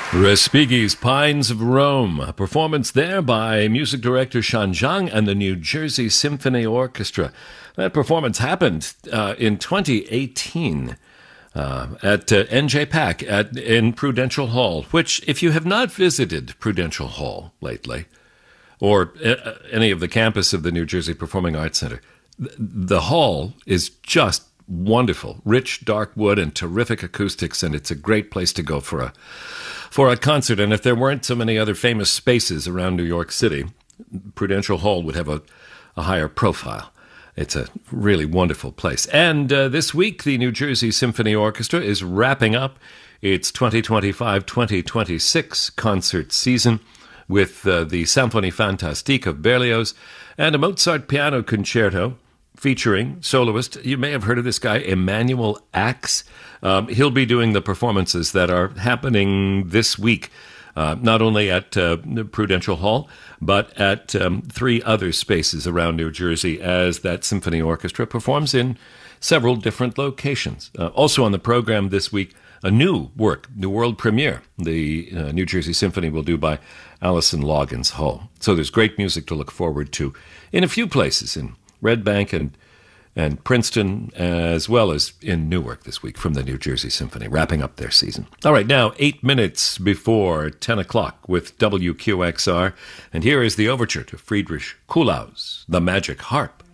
Respighi's Pines of Rome, a performance there by music director Sean Zhang and the New Jersey Symphony Orchestra. That performance happened in 2018 at NJPAC in Prudential Hall, which, if you have not visited Prudential Hall lately, or any of the campus of the New Jersey Performing Arts Center, the hall is just wonderful. Rich, dark wood and terrific acoustics, and it's a great place to go for a concert. And if there weren't so many other famous spaces around New York City, Prudential Hall would have a higher profile. It's a really wonderful place. And this week, the New Jersey Symphony Orchestra is wrapping up its 2025-2026 concert season with the Symphonie Fantastique of Berlioz and a Mozart piano concerto featuring soloist. You may have heard of this guy, Emanuel Ax. He'll be doing the performances that are happening this week, not only at Prudential Hall, but at three other spaces around New Jersey as that symphony orchestra performs in several different locations. Also on the program this week, a new world premiere, the New Jersey Symphony will do by Alison Loggins Hull. So there's great music to look forward to in a few places, in Red Bank and Princeton, as well as in Newark this week from the New Jersey Symphony, wrapping up their season. All right, now 8 minutes before 10 o'clock with WQXR, and here is the overture to Friedrich Kuhlau's The Magic Harp.